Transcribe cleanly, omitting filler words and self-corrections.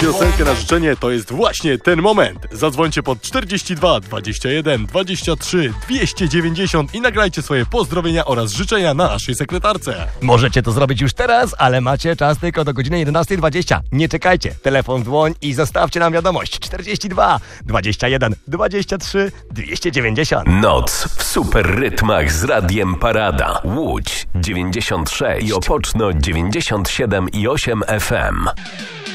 piosenkę na życzenie, to jest właśnie ten moment. Zadzwońcie pod 42 21 23 290 i nagrajcie swoje pozdrowienia oraz życzenia na naszej sekretarce. Możecie to zrobić już teraz, ale macie czas tylko do godziny 11:20. Nie czekajcie. Telefon w dłoń i zostawcie nam wiadomość. 42 21 23 290. Noc w super rytmach z Radiem Parada. Łódź 96 i Opoczno 97,8 FM.